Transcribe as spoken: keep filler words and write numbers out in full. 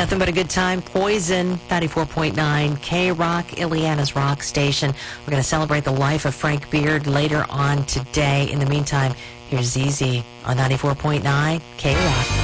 Nothing but a good time. Poison, ninety-four point nine, K-Rock, Ileana's rock station. We're going to celebrate the life of Frank Beard later on today. In the meantime, here's Z Z on ninety-four point nine, K-Rock.